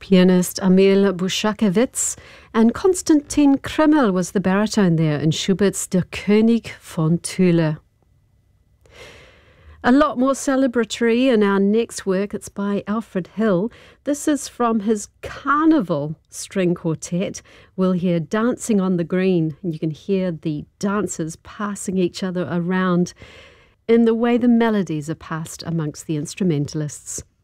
Pianist Emil Buschakewitz and Konstantin Krimmel was the baritone there in Schubert's Der König von Thule. A lot more celebratory in our next work. It's by Alfred Hill. This is from his Carnival string quartet. We'll hear Dancing on the Green, and you can hear the dancers passing each other around in the way the melodies are passed amongst the instrumentalists.